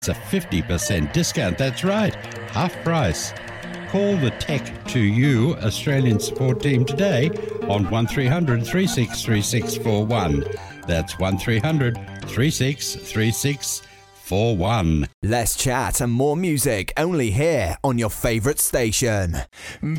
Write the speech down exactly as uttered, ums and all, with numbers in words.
It's a fifty percent discount. That's right, half price. Call the Tech to You Australian support team today on one three hundred, three six three six four one. That's one three hundred, three six three six four one. Less chat and more music only here on your favourite station.